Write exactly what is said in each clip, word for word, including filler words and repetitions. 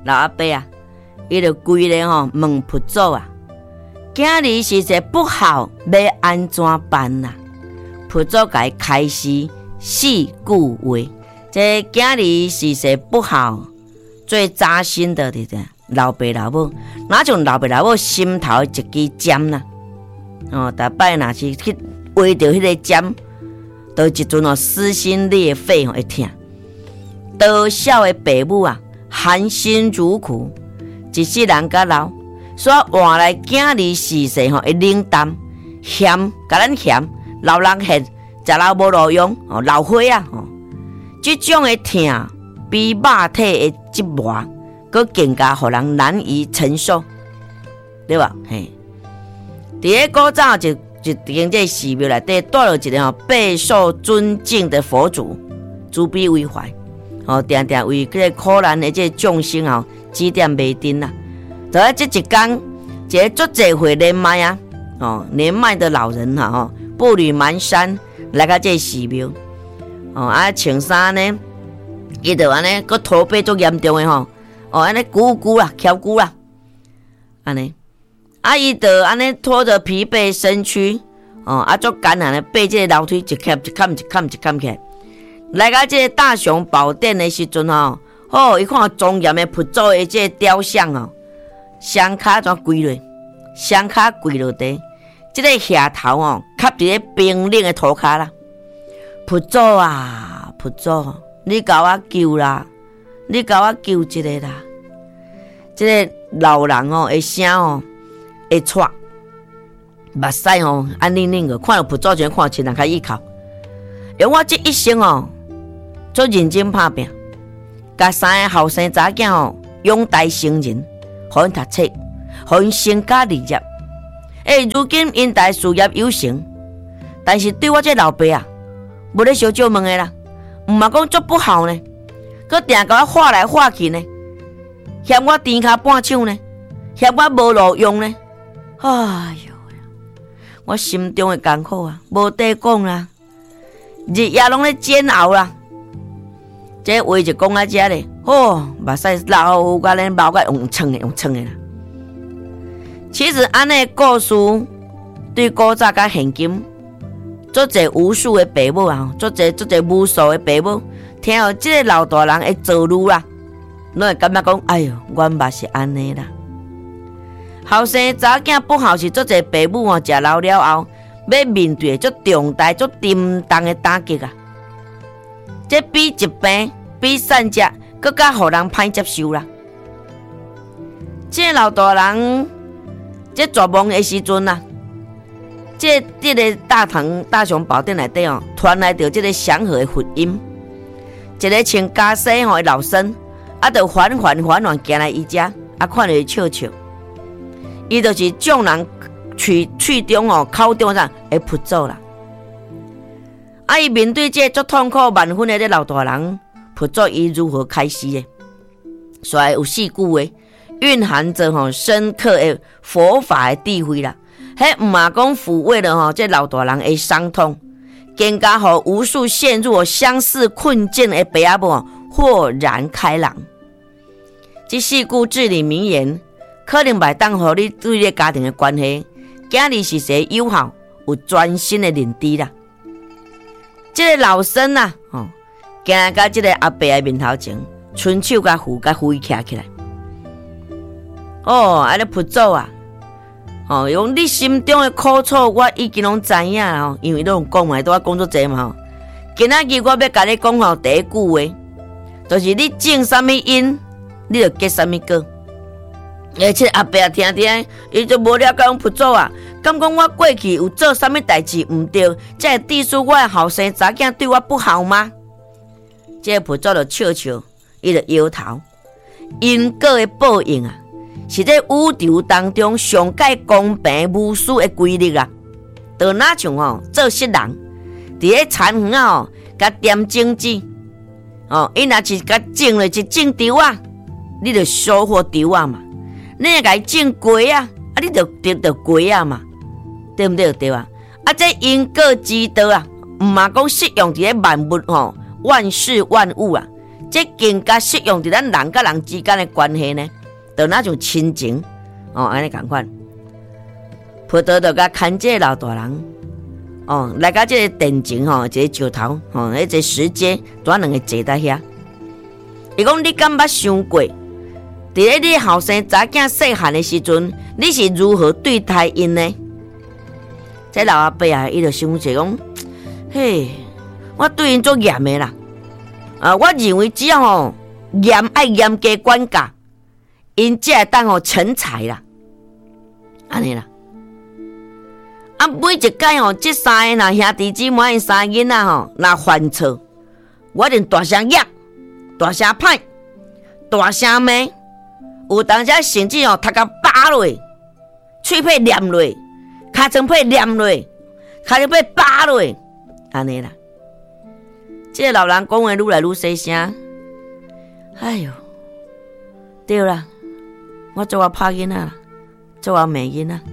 老阿伯啊，伊就规咧吼问佛祖啊，今日是一不好，要安怎办啊？佛祖甲伊开示四句话，这今日是一不好，最扎心的对对，老爸老母，哪像老爸老母心头一支针呐、啊？哦，大摆若是去围着迄个针，到一阵哦撕心裂肺哦会痛。多少的爸母啊，含辛茹苦，一世人甲老，所以换来今日是世吼会冷淡，嫌甲咱嫌，老人嫌，食老无路用，哦老火啊，哦，这种的痛比肉体的折磨，佮更加互人难以承受，对吧？嘿，伫个古早就就伫这寺庙内底住了一个吼备受尊敬的佛祖，慈悲为怀。哦，定定为这个苦难的这众生哦指点迷津啦。就在这一天，一个足侪岁年迈啊，哦年迈的老人哈、啊、哦，步履蹒跚来到这寺庙，哦啊穿衫呢，伊就安尼个驼背足严重的吼，哦安尼鼓鼓啦，翘鼓啦，安尼，啊伊就安尼拖着疲惫身躯，哦啊足艰难的爬这个楼梯，一坎一坎一坎一坎起来。来到这个大雄宝殿的时阵吼，哦，伊看庄严的佛祖的这个雕像哦，双脚怎跪落，双脚跪落地，这个下头哦，卡伫咧冰冷的涂骹啦。佛祖啊，佛祖，你甲我救啦，你甲我救一个啦。这个老人哦，的声哦，会喘，目屎哦，安冷冷个，看到佛祖就看亲人较依靠。用我这一生哦。做认真打拼，甲三个后生查囝哦养大成人，互因读册，互因成家立业。诶，如今因大事业有成，但是对我这老爸啊，无咧小少问的啦，毋嘛讲足不好呢，佮定甲我画来画去呢，嫌我甜骹半手呢，嫌我无路用呢。哎哟，我心中的艰苦啊，无得讲啦，日夜拢咧煎熬啦。这话就讲到这咧，哦，目屎流甲咧流甲用蹭的用蹭的啦。其实安尼故事对古早甲现今，足侪无数的爸母啊，足侪足侪无数的爸母，听到这个老大人的遭遇啦，拢会感觉讲，哎哟，阮嘛是安尼啦。后生查囝不好是足侪爸母哦，食老了后，要面对足重大、足沉重的打击啊。这比疾病、比散食，更加互人歹接受啦。这老大人，这绝望的时阵啊，这这个大唐大雄宝殿内底哦，传来着这个祥和的福音。一个穿袈裟吼的老僧，啊，就缓缓缓缓行来伊家，啊，看到伊笑笑，伊就是众人喙喙中哦、口中上的佛祖啦。啊！伊面对这足痛苦万分的这老大人，佛祖伊如何开示的？所以有四句话，蕴含着吼深刻的佛法的智慧啦。迄毋嘛讲抚慰了吼这老大人的伤痛，更加互无数陷入相似困境的爸仔母豁然开朗。这四句至理名言，可能袂当互你对你家庭的关系，今日是谁友好有专心的认知啦。这个老僧啊，哦，行到这个阿伯的面头前，伸手甲扶甲扶伊徛起来。哦，安尼佛祖啊，哦，用你心中的苦楚，我已经拢知影啦，哦，因为你拢讲嘛，都我讲作济嘛，吼。今仔日我要甲你讲吼，第一句话，就是你种什么因，你就结什么果。而且阿伯啊，听听，伊就无了解讲佛祖啊。敢讲我过去有做啥物代志毋对，才会致使我的后生查囝对我不好吗？这个佛祖就笑笑，伊就摇头。因果的报应啊，是在宇宙当中上界公平无私的规律啊。就哪像吼做失人，伫咧田园啊吼，甲点种子，哦，伊若是甲种了一种稻啊，你就收获稻啊嘛。你若甲伊种瓜啊，啊，你就得到瓜啊嘛。对不对？对啊！啊，这因果之道啊，毋嘛讲适用伫咧万物吼、万事万物啊， 这更加适用伫咱人甲人之间的关系呢，就那种亲情哦，安尼共款。葡萄就甲牵这个老大人哦，来到这个电前吼，一个石头吼，迄个石阶，带两个坐在遐。伊讲你敢捌想过，伫咧你后生查囝细汉的时阵，你是如何对待因呢？这老阿伯啊，伊就想者讲，嘿，我对因足严的啦。啊，我认为只要吼严爱严加管教，因才会当吼成才啦。安尼啦。啊，每一届吼，这三个若兄弟姊妹三个囡仔吼，若犯错，我就大声压、大声歹、大声骂，有当时甚至吼，头壳拔落，喙皮念落，尻川皮念落，尻川皮拔落，安尼啦。这个老人讲话愈来愈细声，哎哟，对啦，我做我拍囡仔啦，做我骂囡仔。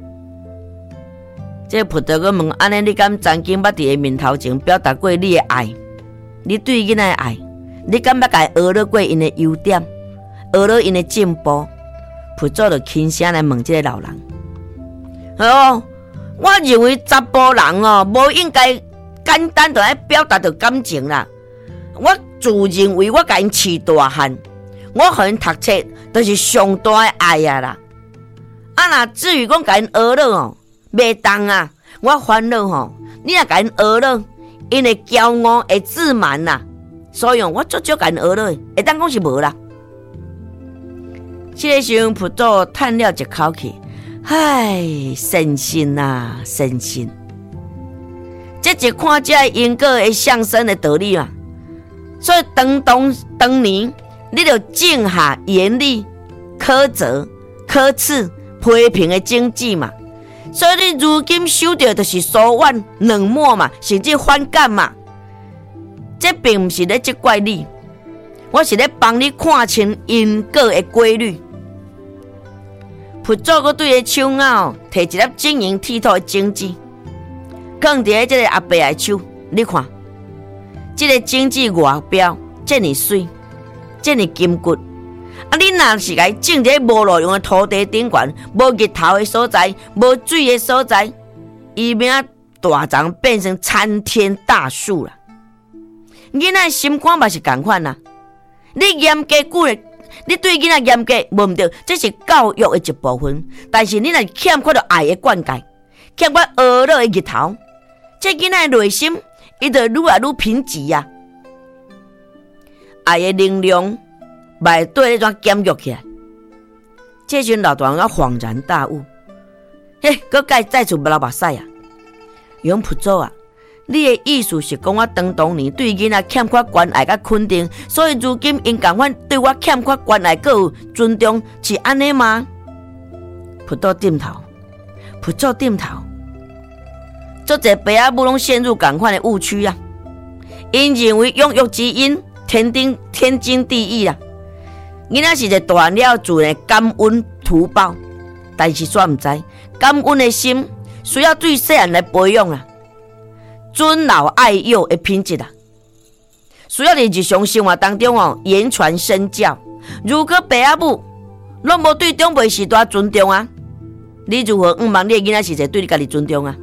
这葡萄个问安尼，你敢曾经捌伫伊面头前表达过你的爱？你对囡仔的爱，你敢捌甲伊学了过因的优点，学了因的进步？葡萄就轻声来问这个老人：哦，我认为查甫人哦，无应该简单就来表达着感情啦。我自认为我甲因饲大汉，我互因读册，就是上大的爱啊啦。啊，若至于讲甲因学了哦。袂当啊！我烦恼吼，你若甲因学了，因会骄傲，会自满啦。所以我足少甲因学了，会当讲是无啦。这个时候，葡萄叹了一口气，唉，身心啊，身心。这一看这因果会相生的道理嘛。所以当当当年，你就静下严厉、苛责、苛斥、批评的经济嘛。所以你如今受到就是疏远、冷漠嘛，甚至反感嘛。这并不是咧责怪你，我是咧帮你看清因果的规律。葡萄阁对个手镯摕一粒晶莹剔透的晶子，放伫这个阿伯的手，你看，这个晶子外表这么水，这么金骨。啊！你若是甲伊种在无路用的土地顶悬，无日头的所在，无水的所在，伊命大长变成参天大树啦。囡仔心肝嘛是同款啦。你严格鼓励，你对囡仔严格无毋对，这是教育的一部分。但是你若欠缺着爱的灌溉，欠缺学乐的日头，这囡仔的内心伊就愈来愈贫瘠呀。爱的能量。脉对那怎减弱起来？这群老大人恍然大悟，嘿，搁该再次流目屎啊！杨葡萄啊，你的意思是讲我当当年对囡仔欠缺关爱甲肯定，所以如今因共款对我欠缺关爱佮有尊重，是安尼吗？葡萄点头，葡萄点头。足侪爸仔母拢陷入共款的误区啊！因认为养育之恩天顶天经地义啊！囡仔是一个大汉了自然感恩图报，但是煞毋知感恩的心需要对细汉来培养啊，尊老爱幼的品质啊，需要伫日常生活当中哦言传身教。如果爸仔母拢无对长辈适当尊重啊，你如何毋望你的囡仔是一个对你家己尊重啊？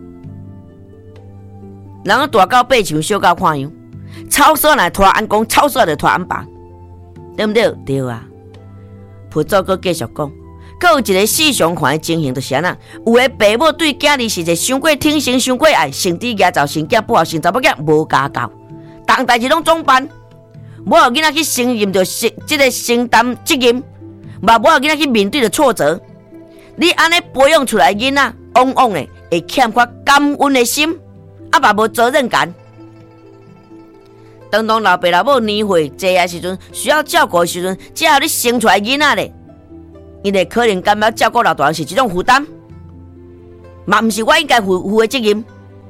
人大到八像小到看样，操守来拖安公，操守来拖安爸。对不对？对啊！葡萄阁继续讲，阁有一个四常看的情形，就是安那，有的爸母对囝儿是一个伤过疼惜、伤过爱，甚至牙造生囝不好生查某囝无家教，当代志拢总办，无互囡仔去承认着这个承担责任，嘛无互囡仔去面对着挫折。你安尼培养出来囡仔，往往的会欠缺感恩的心，啊嘛无责任感。当当老爸老母年岁济的时阵，需要照顾的时阵，只要你生出来囡仔咧，因会可能感觉照顾老大人是一种负担，嘛毋是我应该负负的责任。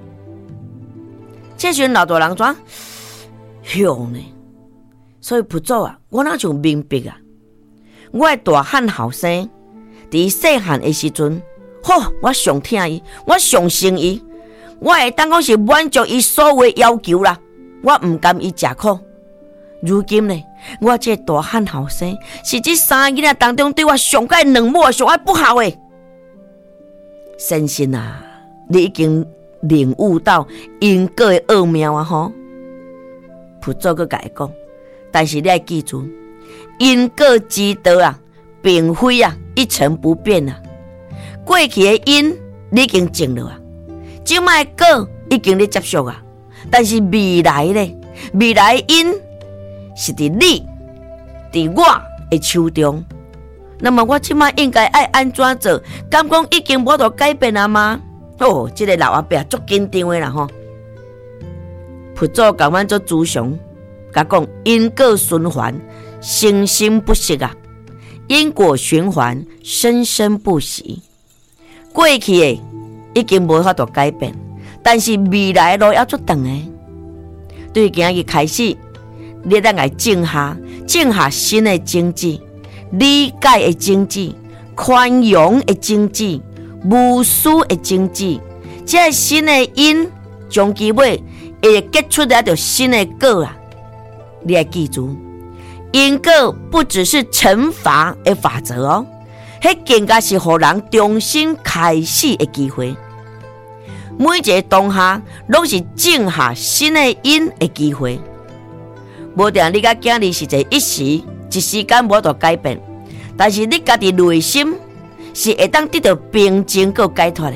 这时阵老大人怎凶呢？所以葡萄啊，我哪像明白啊？我的大汉后生，伫细汉的时阵，吼，我上疼伊，我上心伊，我会当讲是满足伊所有的要求啦。我毋甘伊食苦， 如今呢，我这个大汉后生是这三个囡仔当中对我上界冷漠、上爱不好的。先生啊，你已经领悟到因果的奥妙啊！吼，佛祖佮甲伊讲，但是你要记住，因果之道啊，并非啊一成不变啊。过去的因你已经种了啊，即摆果已经你接受啊，但是未来呢？未来的因是伫你、伫我的手中。那么我即摆应该爱安怎做？敢讲已经无得改变了吗？哦，这个老阿伯足紧张的啦吼。佛祖甲阮做主上，甲讲因果循环，生生不息啊！因果循环，生生不息。过去的已经无法度改变，但是未来的路要足长的。对今日开始，你当来静下，静下新的经济。理解的经济，宽容的经济，无私的经济，这新的因，终其尾会结出来着新的果啊！你要记住，因果不只是惩罚的法则哦，迄更加是互人重新开始的机会。每一个当下，拢是种下新的因的机会。无定你甲囝儿是一一时。一时间无得改变，但是你家己内心是会当得到平静和解脱的。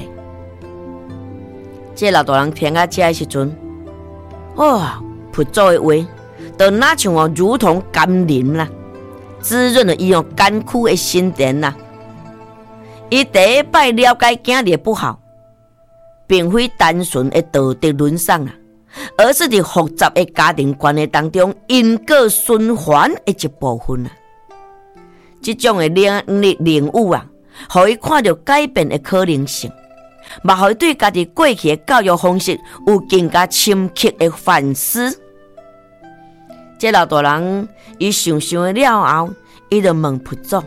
这老大人听到这的时阵，哇，佛祖的话，就那像哦，如同甘霖啦，滋润了伊用艰苦的心田啦。伊第一摆了解囝儿的不好，并非单纯的道德沦丧啊。而是伫复杂的家庭关系当中，因果循环的一部分啊。这种的领领悟啊，互伊看到改变的可能性，嘛互伊对家己过去的教育方式有更加深刻的反思。这老大人伊想想了后，伊就问佛祖，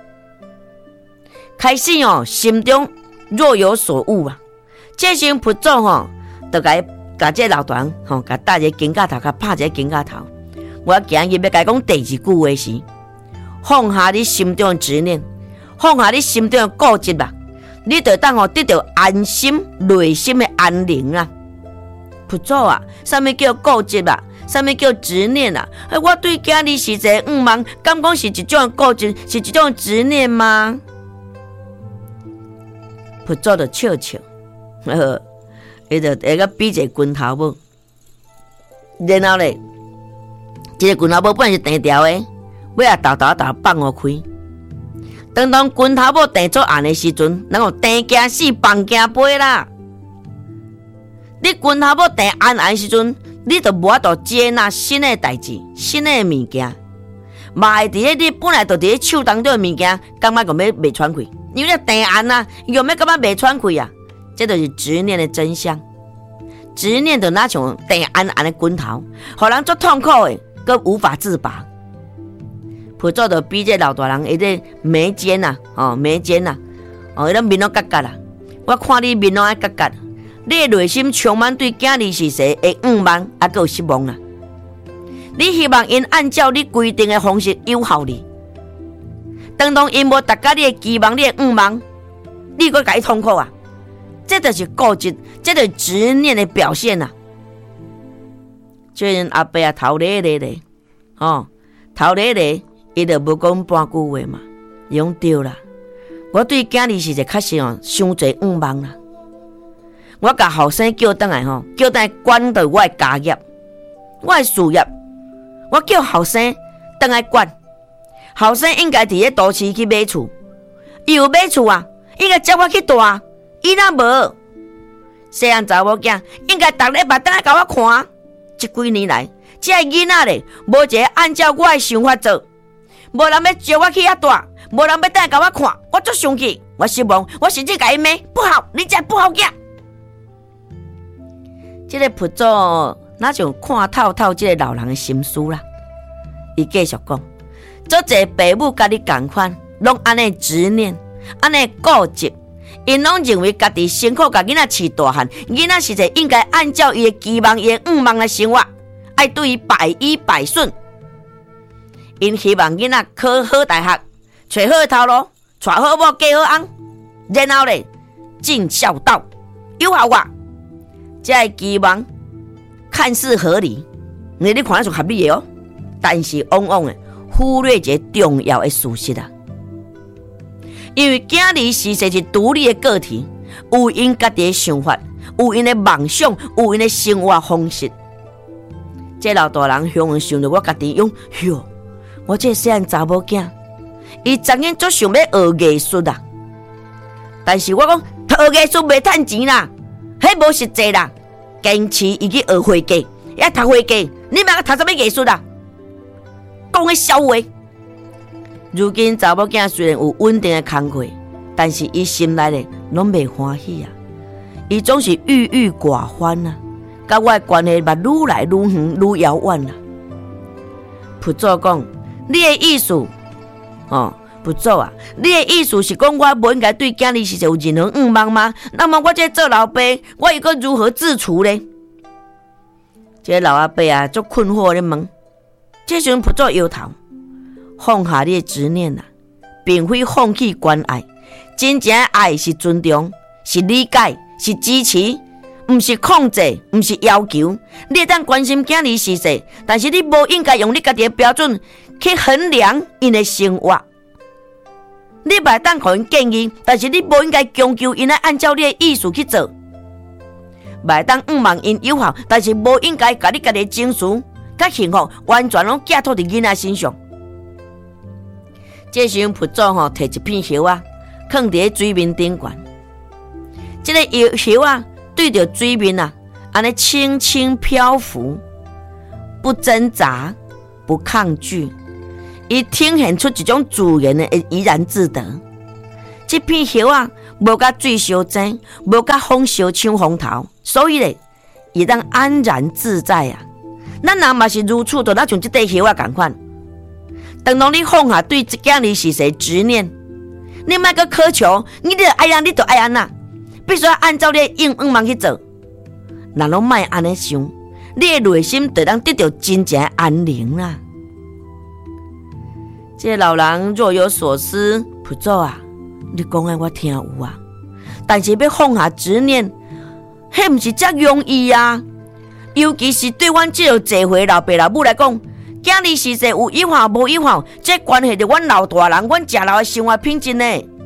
开始哦，心中若有所悟啊。这时佛祖吼，就甲伊。甲这老大人吼，甲搭一个肩胛头，甲拍一个肩胛头。我今日要甲讲第二句话是：放下你心中的执念，放下你心中的固执吧，你就当哦得到安心、内心的安宁啊。佛祖啊，什么叫固执啊？什么叫执念啊？我对囝儿是一个毋茫，敢讲是一种固执，是一种执念吗？佛祖就笑笑，呵。伊就下个比一个拳头母，然后咧，这个拳头母本来是定条的，尾啊豆豆豆放互开。当当拳头母定做暗的时阵，人讲定惊死，放惊飞啦。你拳头母定暗暗的时阵，你就无法度接纳新的代志、新的物件，嘛会伫咧你本来就伫咧手当中的物件，感觉讲要卖喘气，因为你定暗啊，又要感觉卖喘气啊。这就是执念的真相，执念就那种定暗暗的拳头，互人足痛苦的，佮无法自拔。佛祖就比这老大人，伊这眉间呐，哦眉间呐，哦伊个面拢角角啦。我看你面拢爱角角，你的内心充满对囝儿是谁的毋茫，还佮有失望啦。你希望因按照你规定的方式友好你，当当因无达到你的期望，你的毋茫，你佮甲伊痛苦啊！这就是固执，这就是执念的表现啊！这人阿伯啊，头咧咧咧，哦，头咧咧，伊就无讲半句话嘛，伊讲对啦。我对囝儿是一确实哦，伤侪毋茫啦。我甲后生叫倒来吼，叫倒来管到我的家业，我的事业，我叫后生倒来管。后生应该伫咧都市去买厝，伊有买厝啊，应该接我去住。伊若无，细汉查某囝应该逐礼拜等来甲我看。这几年来，这个囡仔咧，无一个按照我的想法做，无人要招我去遐住，无人要等来甲我看，我足生气，我失望，我甚至甲伊骂不好，你这不好囝。这个佛祖哪像看透透这个老人的心思啦？伊继续讲，足侪父母甲你同款，拢安尼执念，安尼固执。因拢认为家己辛苦，甲囡仔饲大汉，囡仔实在应该按照伊的期望、伊的愿望来生活，爱对伊百依百顺， 因希望囡仔考好大学，找好头路，娶好某，嫁好翁，然后咧尽孝道，有效我。这个期望看似合理，你你看得出合理的哦，但是往往的忽略一个重要的事实啊。因为囝儿实际是独立的个体，有因家己的想法，有因的梦想，有因的生活方式。这老大人向往想到我家己用，哟，我这细汉查某囝，伊曾经足想要学艺术啊，但是我讲学艺术袂趁钱啦，迄无实际啦。坚持伊去学会计，也读会计，你嘛读什么艺术啦？讲个笑话。如今查某囝虽然有稳定的工课，但是伊心内咧拢袂欢喜啊。伊总是郁郁寡欢啊，甲我的关系嘛愈来愈远愈遥远啦。佛祖讲，你的意思，哦，佛祖啊，你的意思是讲我无应该对囝儿是有任何愿望吗？那么我这做老爸，我又该如何自处呢？这个老阿伯啊，足困惑咧问。这时阵佛祖摇头。放下你的执念啊，并非放弃关爱。真正的爱是尊重，是理解，是支持，不是控制，不是要求。你会当关心囝儿事实，但是你无应该用你家己的标准去衡量因的生活。你袂当给因建议，但是你无应该强求因来按照你的意思去做。袂当毋望因有效，但是无应该把你家己的情绪、甲幸福完全拢寄托伫囡仔身上。这时候佛祖吼摕一片叶啊，放伫水面顶悬。这个叶啊对着水面啊，安尼轻轻漂浮，不挣扎，不抗拒，伊呈现出一种自然的怡然自得。这片叶啊，无甲水相争，无甲风相抢风头，所以咧，伊当安然自在啊。咱人嘛是如此，就那像这块叶啊同款。等到你放下对囝儿是谁执念，你莫个苛求，你就爱安，你就爱安呐，必须要按照你的愿望去做。若拢莫安尼想，你的内心就当得到真正的安宁啦。这个老人若有所思，佛祖啊，你讲的我听有啊，但是要放下执念，迄不是遮容易啊。尤其是对阮这个坐回老爸老母来讲。囝儿是谁有有效无有效，这关系着阮老大人，阮食老的生活品质呢。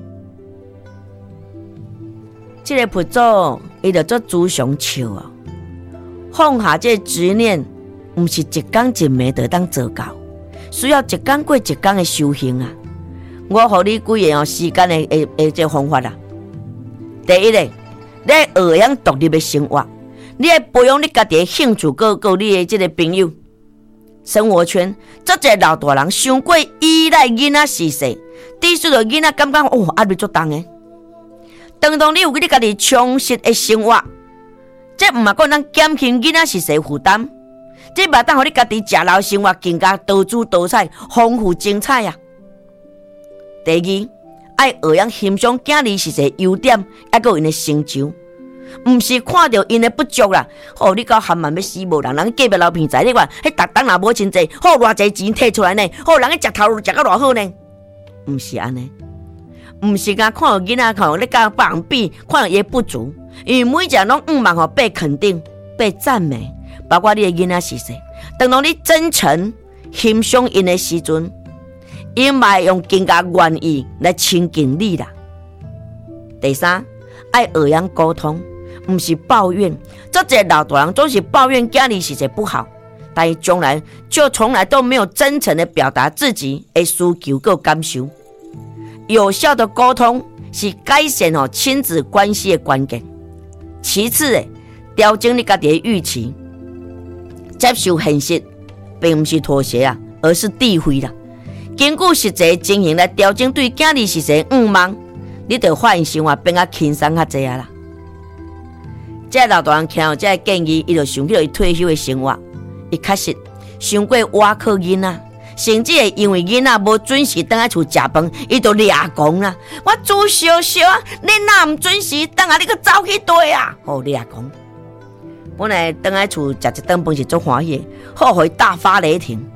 这个佛祖，伊就做祖上笑啊，放下这执念，不是一天一暝就当做到，需要一天过一天的修行啊。我给你几个哦时间的诶诶这方法啊。第一个，你要学养独立的生活，你要培养你家己的兴趣，个个你的这个朋友。生活圈，这个老大人伤过依赖囡仔事实，致使着囡仔感觉哦压力足重的。当当你有你家己充实的生活，这唔係講咱減輕囡仔事實負擔，這嘛當互你家己食老生活更加多姿多彩、豐富精彩啊。第二，愛學養欣賞囝兒事實優點，還有因的成就。唔是看到因的不足啦，哦，你到含慢要死无人，人隔壁老片仔你看，迄逐档若无真济，好偌济錢摕出來呢，好人去食頭路食到偌好呢，唔是安尼，唔是甲看到囡仔看你甲別人比，看到伊不足，因為每一個攏毋望吼被肯定、被讚美，包括你的囡仔是誰，當當你真誠欣賞因的時陣，因嘛用更加願意來親近你啦。第三，愛學養溝通。不是抱怨，这些老大人总是抱怨家里事情不好，但是从来就从来都没有真诚的表达自己的需求和感受。有效的沟通是改善哦亲子关系的关键。其次诶，调整你家己的预期，接受现实，并不是妥协啊，而是智慧啦。根据实际情形来调整对家里事情的愿望，你就发现生活变较轻松较济啊啦。这老大人听到这个建议，伊就想起了伊退休的生活。伊确实想过挖靠囡仔，甚至会因为囡仔无准时倒来厝食饭，伊就掠讲啦。我煮烧烧，你哪唔准时倒来，你去走去对啊？哦，掠讲。本来倒来厝食一顿饭是足欢喜，后悔大发雷霆。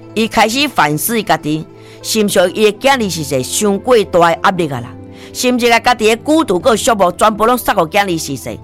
伊开始反思伊家己，是毋是伊的囝儿是谁伤过大的压力啊啦？是毋是甲家己的孤独个寂寞全部拢撒互囝儿是谁？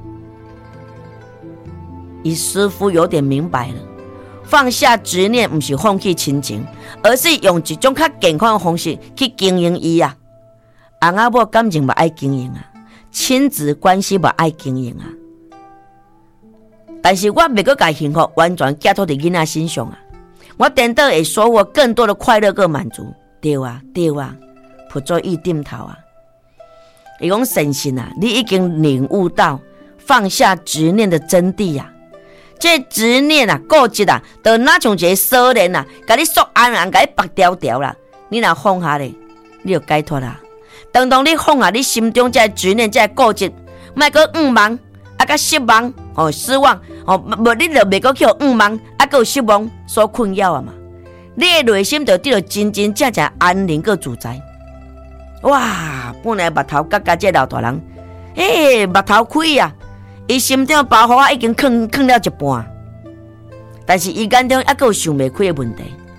伊似乎有点明白了，放下执念，毋是放弃亲情，而是用一种较健康的方式去经营伊啊。翁仔某感情嘛爱经营啊，亲子关系嘛爱经营啊。但是我袂阁甲幸福完全寄托伫囡仔身上啊，我颠倒会收获更多的快乐跟满足。对啊，对啊，朴作伊点头啊。伊讲神神啊，你已经领悟到放下执念的真谛啊。这执念啊、固执啊，就哪像一个锁链啊，甲你锁安安，甲你绑条条啦。你若放下咧，你就解脱啦。当当你放下你心中这执念、这固执，莫阁五茫，啊，甲失望哦，失望哦，无你就袂阁去五茫，啊，阁有失望所困扰啊嘛。你的内心就得到真真正正安宁个自在。哇！本来目头角角这老大人，诶，目头开啊！伊心中包袱啊已经囥囥了一半，但是伊眼中还阁有想袂开的问题。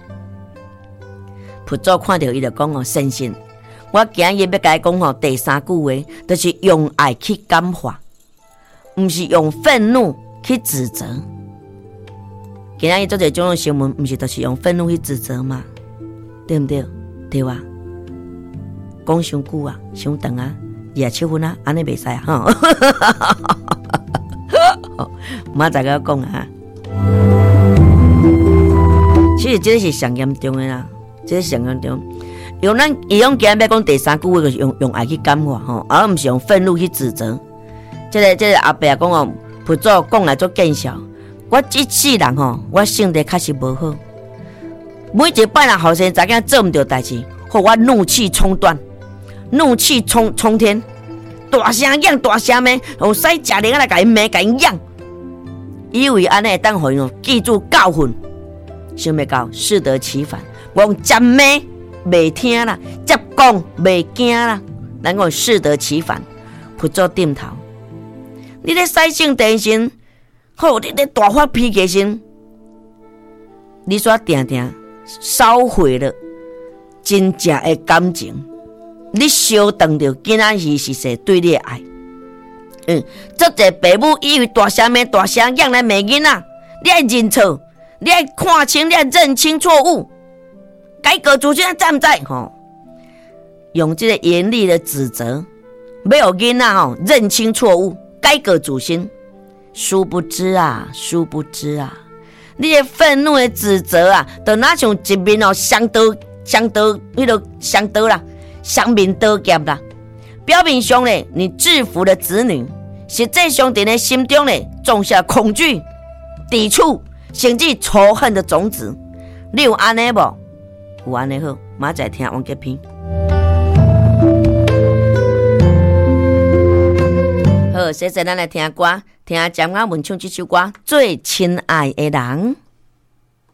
朴作看到伊就讲哦，先生，我今日要甲伊讲吼第三句话，就是用爱去感化，毋是用愤怒去指责。今日做这种的新闻，毋是就是用愤怒去指责嘛？对毋对？对吧？讲伤久啊，伤长啊，二十七分啊，安尼袂使啊！吼，明仔载讲啊。其实这个是上严重的啦，这个是上严重。用咱伊用今日要讲第三句话，就是用用爱去感化吼，而毋是用愤怒去指责。这个这个阿伯讲哦，朴作讲来做见笑。我一世人吼，我性格确实无好。每一摆人后生查囝做毋到代志，互我怒气冲断，怒气冲冲天，大声嚷大声骂，用使食灵啊来甲伊骂甲伊嚷，以为安尼会当互伊记住教训，想袂到适得其反。我用接骂袂听啦，接讲袂惊啦，咱讲适得其反。朴作点头，你咧使性电心。好，你咧大发脾气时，你煞定定烧毁了真正的感情，你烧断着囡仔儿是谁对你的爱。嗯，这个爸母以为大声骂大声嚷来骂囡仔，你爱认错，你爱看清，你爱认清错误，改过自新，知唔知？吼，用这个严厉的指责，要让囡仔吼认清错误，改过自新。殊不知啊，殊不知啊，你的愤怒的指责啊，就哪像一面哦双刀、双刀，迄个双刀啦，双面刀剑啦。表面上呢，你制服了子女，实际上在你心中呢，种下恐惧、抵触，甚至仇恨的种子。你有安尼无？有安尼好，马仔听王吉平。好，现在咱来听歌，听江雅文唱这首歌《最亲爱的人》。